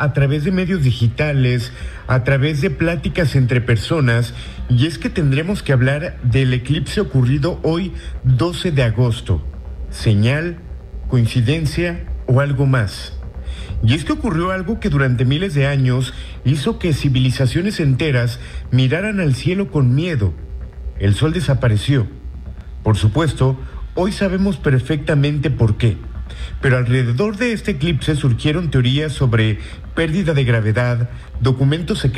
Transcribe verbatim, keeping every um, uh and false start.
a través de medios digitales, a través de pláticas entre personas, y es que tendremos que hablar del eclipse ocurrido hoy, doce de agosto. ¿Señal, coincidencia o algo más? Y es que ocurrió algo que durante miles de años hizo que civilizaciones enteras miraran al cielo con miedo. El sol desapareció. Por supuesto, hoy sabemos perfectamente por qué. Pero alrededor de este eclipse surgieron teorías sobre pérdida de gravedad, documentos secretos